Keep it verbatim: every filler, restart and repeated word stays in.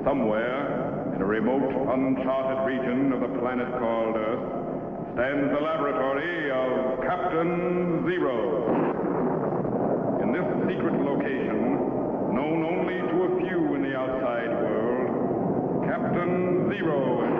Somewhere, in a remote, uncharted region of the planet called Earth, stands the laboratory of Captain Zero. In this secret location, known only to a few in the outside world, Captain Zero